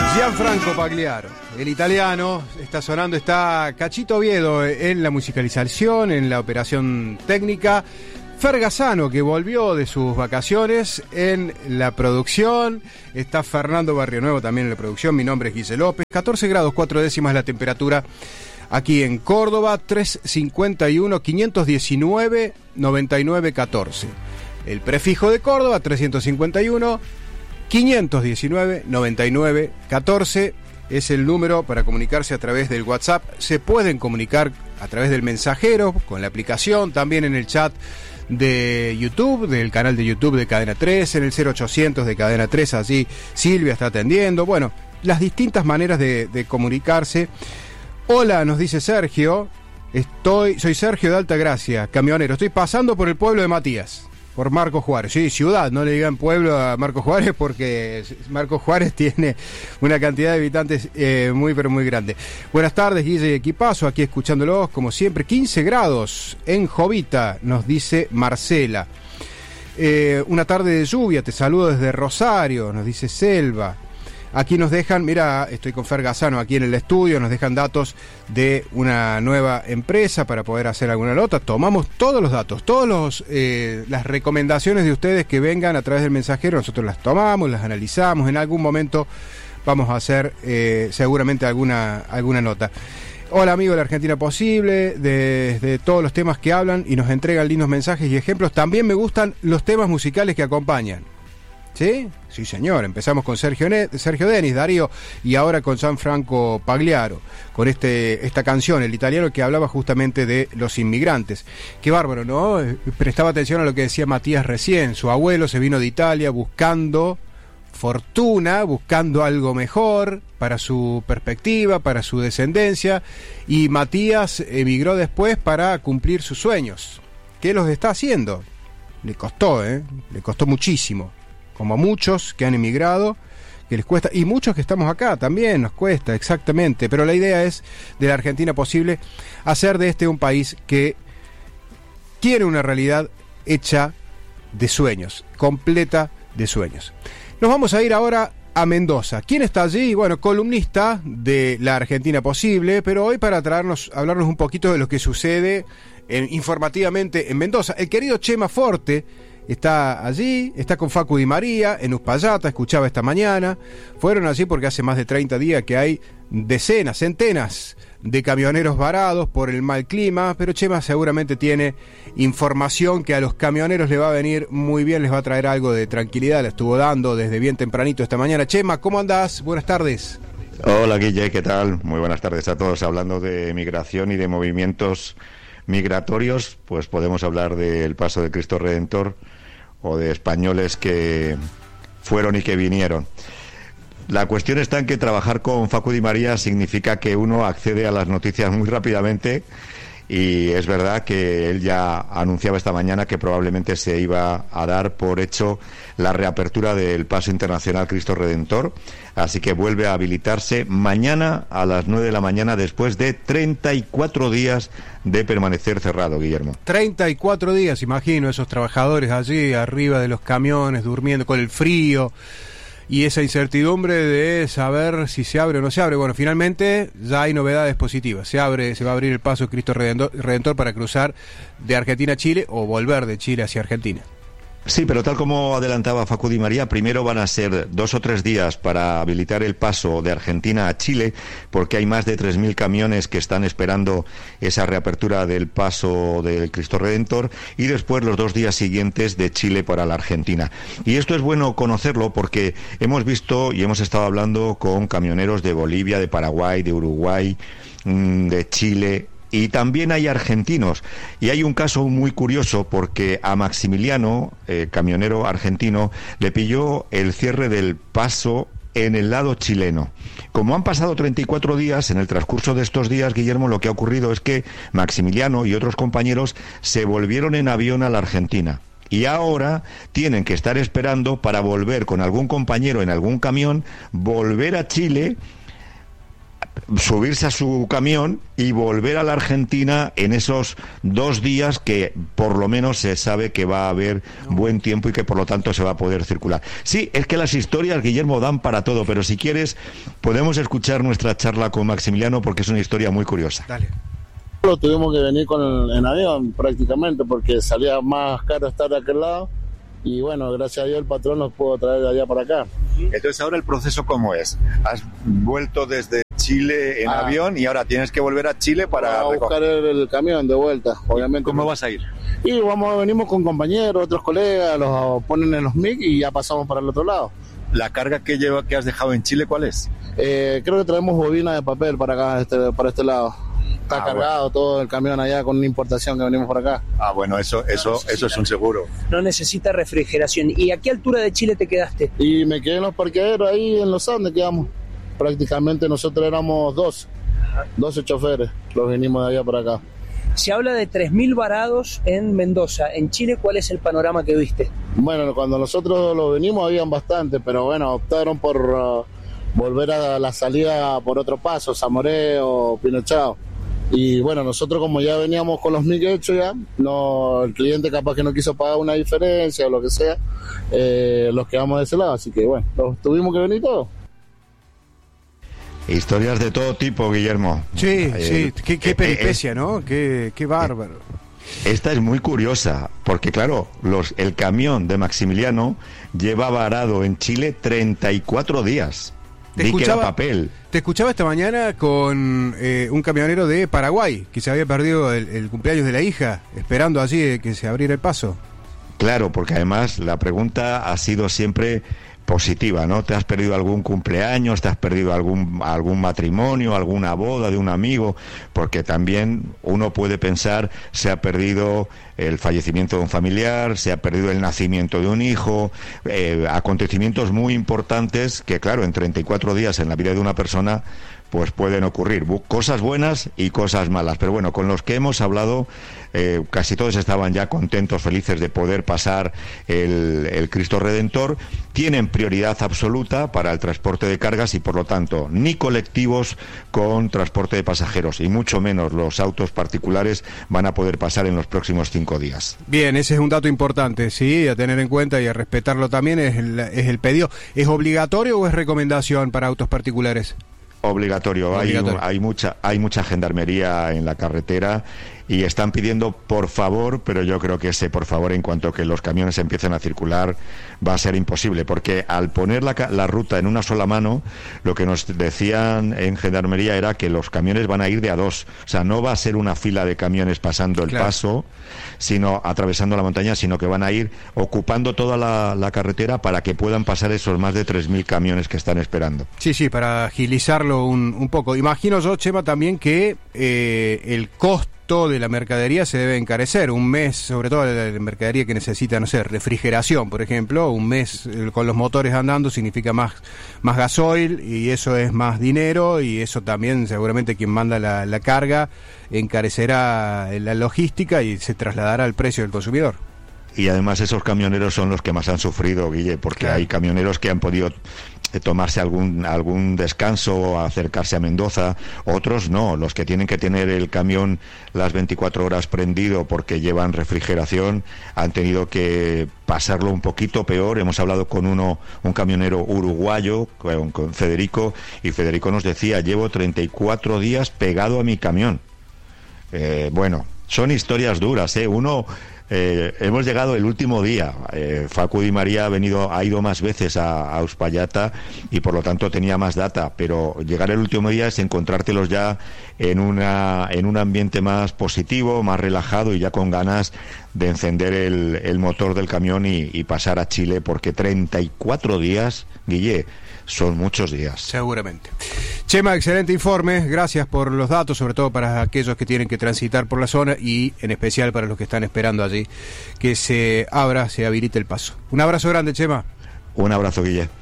Gianfranco Pagliaro, el italiano, está sonando, está Cachito Oviedo en la musicalización, en la operación técnica, Fer Gazzano, que volvió de sus vacaciones, en la producción, está Fernando Barrionuevo también en la producción, mi nombre es Guille López, 14 grados 4 décimas la temperatura aquí en Córdoba, 351 519 99 14. El prefijo de Córdoba, 351 519 99 14 es el número para comunicarse a través del WhatsApp. Se pueden comunicar a través del mensajero, con la aplicación, también en el chat de YouTube, del canal de YouTube de Cadena 3, en el 0800 de Cadena 3, allí Silvia está atendiendo. Bueno, las distintas maneras de comunicarse. Hola, nos dice Sergio, soy Sergio de Altagracia, camionero, estoy pasando por el pueblo de Matías. Por Marcos Juárez, sí, ciudad, no le digan pueblo a Marcos Juárez porque Marcos Juárez tiene una cantidad de habitantes muy pero muy grande. Buenas tardes, Guille y equipazo, aquí escuchándolos como siempre, 15 grados en Jovita, nos dice Marcela. Una tarde de lluvia, te saludo desde Rosario, nos dice Selva. Aquí nos dejan, mira, estoy con Fer Gazzano aquí en el estudio, nos dejan datos de una nueva empresa para poder hacer alguna nota. Tomamos todos los datos, las recomendaciones de ustedes que vengan a través del mensajero, nosotros las tomamos, las analizamos, en algún momento vamos a hacer seguramente alguna nota. Hola amigo de la Argentina Posible, desde todos los temas que hablan y nos entregan lindos mensajes y ejemplos. También me gustan los temas musicales que acompañan. ¿Sí? Sí, señor. Empezamos con Sergio Denis, Darío, y ahora con Gianfranco Pagliaro, con esta canción, el italiano que hablaba justamente de los inmigrantes. Qué bárbaro, ¿no? Prestaba atención a lo que decía Matías recién. Su abuelo se vino de Italia buscando fortuna, buscando algo mejor para su perspectiva, para su descendencia, y Matías emigró después para cumplir sus sueños. ¿Qué los está haciendo? Le costó muchísimo. Como a muchos que han emigrado, que les cuesta, y muchos que estamos acá también nos cuesta, exactamente, pero la idea es, de la Argentina Posible, hacer de este un país que tiene una realidad hecha de sueños, completa de sueños. Nos vamos a ir ahora a Mendoza. ¿Quién está allí? Bueno, columnista de la Argentina Posible, pero hoy para hablarnos un poquito de lo que sucede informativamente en Mendoza. El querido Chema Forte está allí, está con Facu Di María en Uspallata, escuchaba esta mañana. Fueron allí porque hace más de 30 días que hay centenas de camioneros varados por el mal clima, pero Chema seguramente tiene información que a los camioneros le va a venir muy bien, les va a traer algo de tranquilidad, le estuvo dando desde bien tempranito esta mañana. Chema, ¿cómo andás? Buenas tardes. Hola Guille, ¿qué tal? Muy buenas tardes a todos. Hablando de migración y de movimientos migratorios, pues podemos hablar del paso de Cristo Redentor o de españoles que fueron y que vinieron. La cuestión está en que trabajar con Facu Di María significa que uno accede a las noticias muy rápidamente, y es verdad que él ya anunciaba esta mañana que probablemente se iba a dar por hecho la reapertura del paso internacional Cristo Redentor, así que vuelve a habilitarse mañana a las 9 de la mañana después de 34 días de permanecer cerrado, Guillermo. 34 días, imagino, esos trabajadores allí arriba de los camiones, durmiendo con el frío y esa incertidumbre de saber si se abre o no se abre. Bueno, finalmente ya hay novedades positivas. Se va a abrir el paso Cristo Redentor para cruzar de Argentina a Chile o volver de Chile hacia Argentina. Sí, pero tal como adelantaba Facu Di María, primero van a ser 2 o 3 días para habilitar el paso de Argentina a Chile, porque hay más de 3.000 camiones que están esperando esa reapertura del paso del Cristo Redentor, y después los 2 días siguientes de Chile para la Argentina. Y esto es bueno conocerlo porque hemos visto y hemos estado hablando con camioneros de Bolivia, de Paraguay, de Uruguay, de Chile. Y también hay argentinos, y hay un caso muy curioso porque a Maximiliano, camionero argentino, le pilló el cierre del paso en el lado chileno. Como han pasado 34 días, en el transcurso de estos días, Guillermo, lo que ha ocurrido es que Maximiliano y otros compañeros se volvieron en avión a la Argentina. Y ahora tienen que estar esperando para volver con algún compañero en algún camión, volver a Chile subirse a su camión y volver a la Argentina en esos 2 días que por lo menos se sabe que va a haber buen tiempo y que por lo tanto se va a poder circular. Sí, es que las historias, Guillermo, dan para todo, pero si quieres podemos escuchar nuestra charla con Maximiliano porque es una historia muy curiosa. Dale. Lo tuvimos que venir en avión prácticamente porque salía más caro estar de aquel lado y bueno, gracias a Dios el patrón nos pudo traer de allá para acá. Entonces ahora el proceso ¿cómo es? Has vuelto desde Chile en avión y ahora tienes que volver a Chile para buscar el camión de vuelta, obviamente. ¿Cómo vas a ir? Y venimos con compañeros, otros colegas, los ponen en los MIG y ya pasamos para el otro lado. ¿La carga que has dejado en Chile cuál es? Creo que traemos bobina de papel para acá, para este lado. Está cargado todo el camión allá con una importación que venimos por acá. Bueno, eso es un seguro. No necesita refrigeración. ¿Y a qué altura de Chile te quedaste? Y me quedé en los parqueaderos ahí en los Andes quedamos. Prácticamente nosotros éramos 12 choferes, los venimos de allá para acá. Se habla de 3.000 varados en Mendoza. En Chile, ¿cuál es el panorama que viste? Bueno, cuando nosotros lo venimos habían bastante, pero bueno, optaron por volver a la salida por otro paso, Zamoreo, Pinochao. Y bueno, nosotros como ya veníamos con los MIG hechos ya, el cliente capaz que no quiso pagar una diferencia o lo que sea, los quedamos de ese lado, así que bueno, tuvimos que venir todos. Historias de todo tipo, Guillermo. Sí, qué peripecia, ¿no? Qué bárbaro. Esta es muy curiosa, porque claro, el camión de Maximiliano lleva varado en Chile 34 días. Te escuchaba esta mañana con un camionero de Paraguay, que se había perdido el cumpleaños de la hija, esperando allí que se abriera el paso. Claro, porque además la pregunta ha sido siempre positiva, ¿no? ¿Te has perdido algún cumpleaños? ¿Te has perdido algún matrimonio, alguna boda de un amigo? Porque también uno puede pensar, se ha perdido el fallecimiento de un familiar, se ha perdido el nacimiento de un hijo, acontecimientos muy importantes que, claro, en 34 días en la vida de una persona pues pueden ocurrir cosas buenas y cosas malas, pero bueno, con los que hemos hablado casi todos estaban ya contentos, felices de poder pasar el Cristo Redentor. Tienen prioridad absoluta para el transporte de cargas y por lo tanto ni colectivos con transporte de pasajeros y mucho menos los autos particulares van a poder pasar en los próximos 5 días. Bien, ese es un dato importante, sí, a tener en cuenta y a respetarlo también es el pedido. ¿Es obligatorio o es recomendación para autos particulares? Obligatorio. Hay mucha gendarmería en la carretera y están pidiendo por favor, pero yo creo que ese por favor, en cuanto que los camiones empiecen a circular, va a ser imposible, porque al poner la ruta en una sola mano, lo que nos decían en gendarmería era que los camiones van a ir de a 2, o sea, no va a ser una fila de camiones pasando el paso, sino atravesando la montaña, sino que van a ir ocupando toda la carretera para que puedan pasar esos más de 3.000 camiones que están esperando. Sí, para agilizarlo un poco. Imagino yo, Chema, también que el costo de la mercadería se debe encarecer. Un mes, sobre todo la mercadería que necesita, no sé, refrigeración, por ejemplo, un mes con los motores andando significa más gasoil y eso es más dinero y eso también seguramente quien manda la carga encarecerá la logística y se trasladará al precio del consumidor. Y además esos camioneros son los que más han sufrido, Guille, porque hay camioneros que han podido tomarse algún descanso o acercarse a Mendoza, otros no, los que tienen que tener el camión las 24 horas prendido porque llevan refrigeración han tenido que pasarlo un poquito peor. Hemos hablado con un camionero uruguayo, con Federico, y Federico nos decía, llevo 34 días pegado a mi camión. Bueno, son historias duras, hemos llegado el último día. Facu Di María ha ido más veces a Uspallata y por lo tanto tenía más data, pero llegar el último día es encontrártelos ya en un ambiente más positivo, más relajado y ya con ganas de encender el motor del camión y pasar a Chile, porque 34 días, Guille, son muchos días. Seguramente. Chema, excelente informe, gracias por los datos, sobre todo para aquellos que tienen que transitar por la zona y en especial para los que están esperando allí que se habilite el paso. Un abrazo grande, Chema. Un abrazo, Guille.